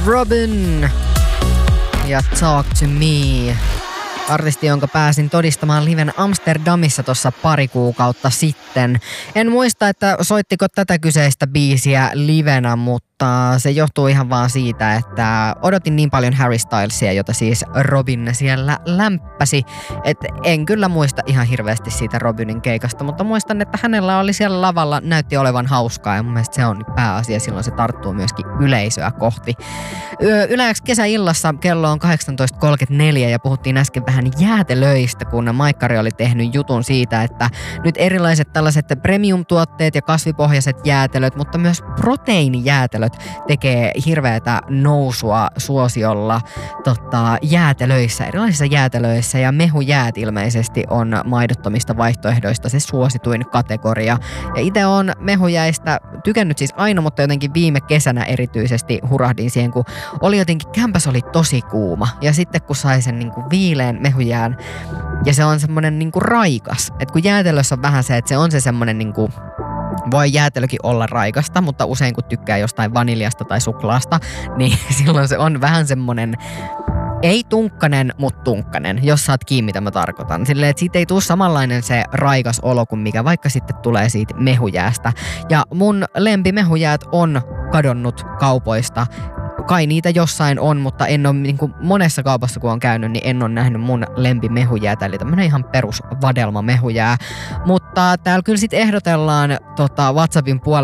Robin ja Talk to Me. Artisti, jonka pääsin todistamaan liven Amsterdamissa tuossa pari kuukautta sitten. En muista, että soittiko tätä kyseistä biisiä livenä, mutta se johtuu ihan vaan siitä, että odotin niin paljon Harry Stylesia, jota siis Robin siellä lämppäsi. Et en kyllä muista ihan hirveästi siitä Robinin keikasta, mutta muistan, että hänellä oli siellä lavalla, näytti olevan hauskaa ja mun mielestä se on pääasia, silloin se tarttuu myöskin yleisöä kohti. Yleensä kesäillassa kello on 18.34 ja puhuttiin äsken vähän jäätelöistä, kun Maikkari oli tehnyt jutun siitä, että nyt erilaiset tällaiset premium-tuotteet ja kasvipohjaiset jäätelöt, mutta myös proteiinijäätelöt tekee hirveätä nousua suosiolla jäätelöissä, erilaisissa jäätelöissä, ja mehujäät ilmeisesti on maidottomista vaihtoehdoista se suosituin kategoria. Ja itse on mehujäistä tykännyt siis aina, mutta jotenkin viime kesänä erityisesti hurahdin siihen, kun oli jotenkin, kämpäs oli tosi kuuma. Ja sitten kun sai sen niin kuin viileän mehujään, ja se on semmoinen niin kuin raikas. Että kun jäätelössä on vähän se, että se on se semmoinen niin kuin, voi jäätelökin olla raikasta, mutta usein kun tykkää jostain vaniljasta tai suklaasta, niin silloin se on vähän semmoinen, ei tunkkanen, mutta tunkkanen, jos saat kiinni, mitä mä tarkoitan. Silleen, että siitä ei tule samanlainen se raikas olo kuin mikä vaikka sitten tulee siitä mehujäästä. Ja mun lempimehujäät on kadonnut kaupoista. Kai niitä jossain on, mutta en ole niin kuin monessa kaupassa kun on käynyt, niin en ole nähnyt mun lempimehujäätä, eli tämmönen ihan perus vadelma mehujää. Mutta täällä kyllä sit ehdotellaan WhatsAppin puolella